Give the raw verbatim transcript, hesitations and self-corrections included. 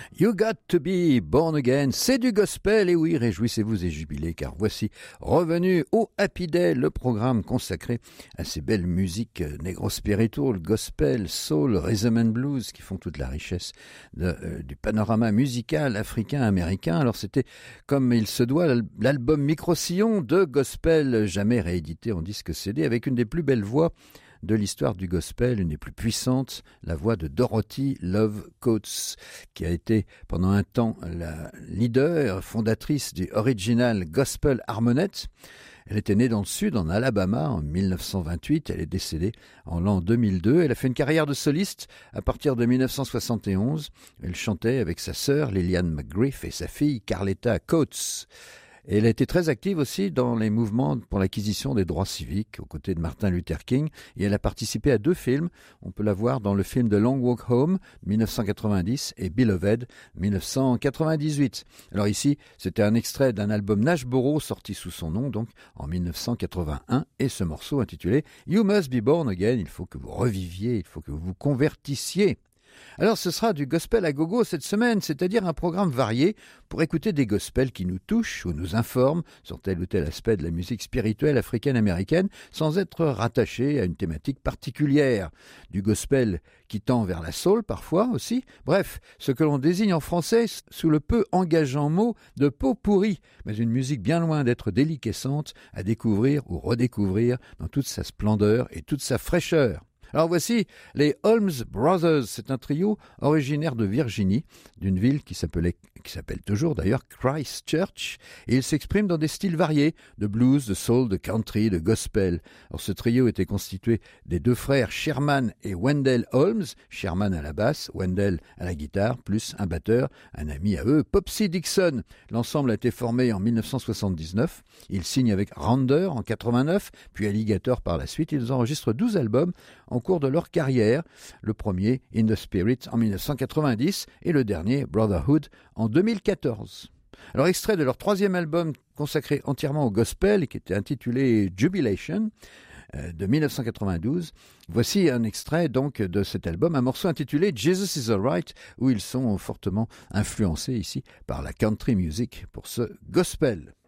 You Got to Be Born Again, c'est du gospel, et oui, réjouissez-vous et jubilez, car voici revenu au Happy Day, le programme consacré à ces belles musiques négro-spiritual, gospel, soul, rhythm and blues, qui font toute la richesse de, euh, du panorama musical africain-américain. Alors c'était, comme il se doit, l'album Micro-Sillon de gospel, jamais réédité en disque C D, avec une des plus belles voix de l'histoire du gospel, une des plus puissantes, la voix de Dorothy Love Coates, qui a été pendant un temps la leader, fondatrice du Original Gospel Harmonette. Elle était née dans le Sud, en Alabama, en dix-neuf cent vingt-huit. Elle est décédée en l'an deux mille deux. Elle a fait une carrière de soliste à partir de dix-neuf cent soixante et onze. Elle chantait avec sa sœur Lillian McGriff et sa fille Carletta Coates. Et elle a été très active aussi dans les mouvements pour l'acquisition des droits civiques aux côtés de Martin Luther King. Et elle a participé à deux films. On peut la voir dans le film The Long Walk Home, dix-neuf cent quatre-vingt-dix, et Beloved, dix-neuf cent quatre-vingt-dix-huit. Alors ici, c'était un extrait d'un album Nashboro sorti sous son nom, donc en dix-neuf cent quatre-vingt-un. Et ce morceau intitulé You Must Be Born Again, il faut que vous reviviez, il faut que vous vous convertissiez. Alors ce sera du gospel à gogo cette semaine, c'est-à-dire un programme varié pour écouter des gospels qui nous touchent ou nous informent sur tel ou tel aspect de la musique spirituelle africaine-américaine sans être rattachés à une thématique particulière. Du gospel qui tend vers la soul parfois aussi, bref, ce que l'on désigne en français sous le peu engageant mot de pot pourri, mais une musique bien loin d'être déliquescente à découvrir ou redécouvrir dans toute sa splendeur et toute sa fraîcheur. Alors voici les Holmes Brothers, c'est un trio originaire de Virginie, d'une ville qui s'appelait, qui s'appelle toujours d'ailleurs Christchurch, et ils s'expriment dans des styles variés, de blues, de soul, de country, de gospel. Alors ce trio était constitué des deux frères Sherman et Wendell Holmes, Sherman à la basse, Wendell à la guitare, plus un batteur, un ami à eux, Popsy Dixon. L'ensemble a été formé en dix-neuf cent soixante-dix-neuf, ils signent avec Rounder en quatre-vingt-neuf, puis Alligator par la suite, ils enregistrent douze albums en cours de leur carrière, le premier In the Spirit en dix-neuf cent quatre-vingt-dix et le dernier Brotherhood en deux mille quatorze. Alors extrait de leur troisième album consacré entièrement au gospel qui était intitulé Jubilation euh, de dix-neuf cent quatre-vingt-douze, voici un extrait donc de cet album, un morceau intitulé Jesus is Alright, où ils sont fortement influencés ici par la country music pour ce gospel.